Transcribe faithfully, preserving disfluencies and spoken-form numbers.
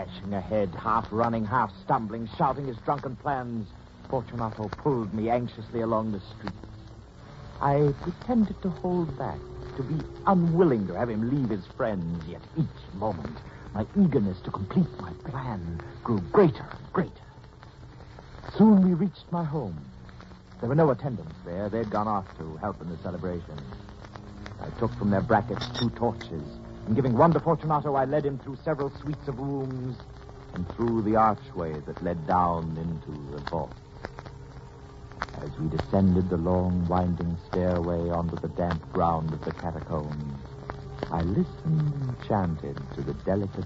Dashing ahead, half running, half stumbling, shouting his drunken plans, Fortunato pulled me anxiously along the streets. I pretended to hold back, to be unwilling to have him leave his friends, yet each moment my eagerness to complete my plan grew greater and greater. Soon we reached my home. There were no attendants there. They'd gone off to help in the celebration. I took from their brackets two torches, and giving one to Fortunato, I led him through several suites of rooms and through the archway that led down into the vault. As we descended the long, winding stairway onto the damp ground of the catacombs, I listened enchanted to the delicate